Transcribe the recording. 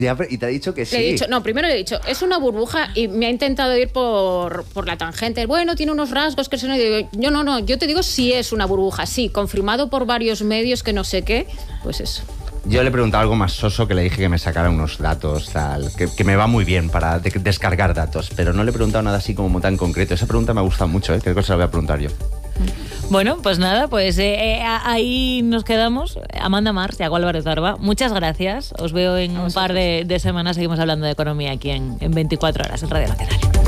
Y te ha dicho que sí. Le he dicho, no, primero le he dicho, es una burbuja y me ha intentado ir por la tangente. Bueno, tiene unos rasgos que son... No, yo te digo si es una burbuja, sí, confirmado por varios medios que no sé qué, pues eso. Yo le he preguntado algo más soso, que le dije que me sacara unos datos, tal, que me va muy bien para descargar datos, pero no le he preguntado nada así como tan concreto. Esa pregunta me ha gustado mucho, creo que se la voy a preguntar yo. Bueno, pues nada, ahí nos quedamos. Amanda Mars y Iago Álvarez Barba, muchas gracias. Os veo en un par de semanas. Seguimos hablando de economía aquí en 24 horas en Radio Nacional.